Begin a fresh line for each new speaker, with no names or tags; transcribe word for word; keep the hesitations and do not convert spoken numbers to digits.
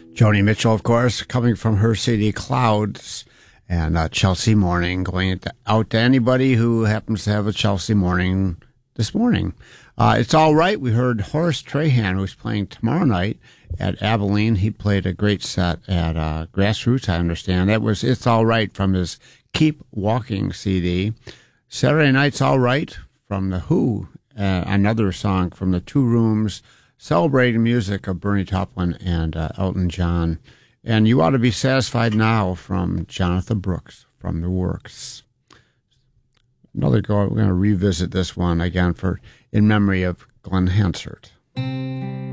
Joni Mitchell, of course, coming from her C D Clouds, and uh, Chelsea Morning, going out to anybody who happens to have a Chelsea Morning this morning. Uh, it's all right. We heard Horace Trahan, who's playing tomorrow night at Abilene. He played a great set at uh, Grassroots, I understand. That was It's All Right from his Keep Walking C D. Saturday Night's All Right from The Who, uh, another song from the Two Rooms, celebrating music of Bernie Taupin and uh, Elton John. And You Ought to Be Satisfied Now from Jonathan Brooks from The Works. Another go, we're going to revisit this one again for in memory of Glenn Hansard.